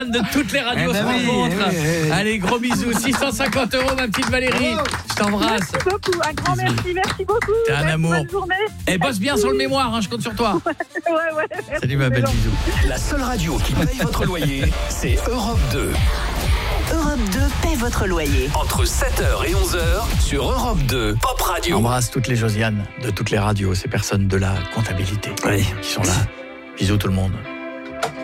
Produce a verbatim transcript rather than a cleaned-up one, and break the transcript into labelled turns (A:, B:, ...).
A: de toutes les radios
B: eh ben
A: se
B: oui,
A: rencontrent.
B: oui, oui, oui.
A: Allez, gros bisous. six cent cinquante euros, ma petite Valérie.
B: Oh.
A: Je t'embrasse.
C: Merci beaucoup, un grand
A: Bisous.
C: merci, merci beaucoup.
A: T'es un
C: Merci,
A: amour.
C: bonne journée.
A: Et bosse bien sur le mémoire, hein, je compte sur toi.
C: Ouais, ouais, merci,
A: Salut ma
C: c'est
A: belle,
C: gentil.
A: bisous.
D: La seule radio qui paye votre loyer, c'est Europe deux.
E: Europe deux paie votre loyer.
D: Entre sept heures et onze heures sur Europe deux, Pop Radio.
A: J'embrasse toutes les Josiane de toutes les radios, ces personnes de la comptabilité
D: Oui.
A: qui sont là. Bisous tout le monde.